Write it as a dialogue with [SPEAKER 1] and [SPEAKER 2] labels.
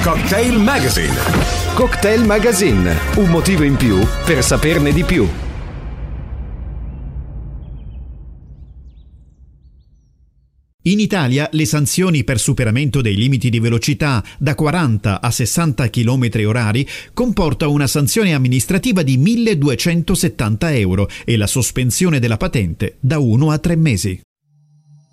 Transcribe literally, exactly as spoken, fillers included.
[SPEAKER 1] Cocktail Magazine.
[SPEAKER 2] Cocktail Magazine, un motivo in più per saperne di più.
[SPEAKER 3] In Italia le sanzioni per superamento dei limiti di velocità da quaranta a sessanta chilometri orari comporta una sanzione amministrativa di milleduecentosettanta euro e la sospensione della patente da uno a tre mesi.